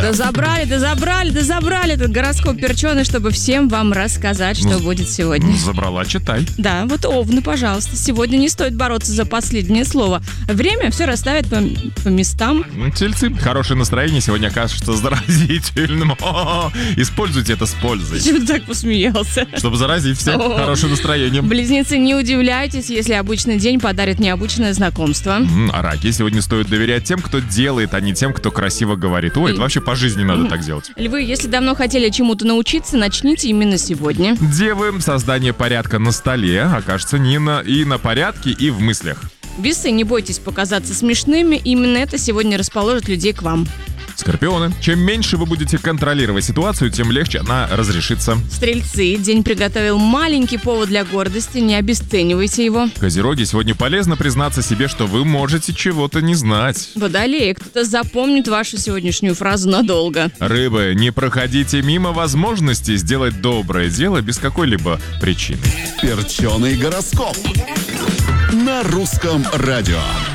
Да забрали этот гороскоп перченый, чтобы всем вам рассказать, что будет сегодня. Забрала, читай. Да, вот овны, пожалуйста. Сегодня не стоит бороться за последнее слово. Время все расставит по местам. Тельцы, хорошее настроение сегодня окажется заразительным. Используйте это с пользой. Почему ты так посмеялся? Чтобы заразить всех хорошим настроением. Близнецы, не удивляйтесь, если обычный день подарит необычное знакомство. А раки, сегодня стоит доверять тем, кто делает, а не тем, кто красиво говорит. Ой, это вообще по жизни надо так делать. Львы, если давно хотели чему-то научиться, начните именно сегодня. Девы, создание порядка на столе окажется и на порядке, и в мыслях. Весы, не бойтесь показаться смешными, именно это сегодня расположит людей к вам. Скорпионы, чем меньше вы будете контролировать ситуацию, тем легче она разрешится. Стрельцы, день приготовил маленький повод для гордости, не обесценивайте его. Козероги, сегодня полезно признаться себе, что вы можете чего-то не знать. Водолеи, кто-то запомнит вашу сегодняшнюю фразу надолго. Рыбы, не проходите мимо возможности сделать доброе дело без какой-либо причины. Перченый гороскоп на русском радио.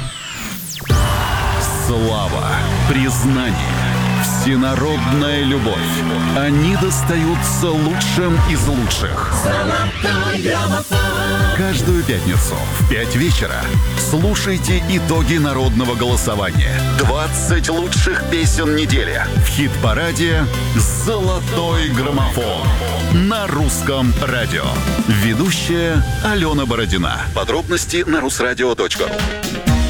Слава, признание, всенародная любовь. Они достаются лучшим из лучших. Каждую пятницу в 5 вечера слушайте итоги народного голосования. 20 лучших песен недели в хит-параде «Золотой граммофон» на русском радио. Ведущая Алена Бородина. Подробности на rusradio.ru.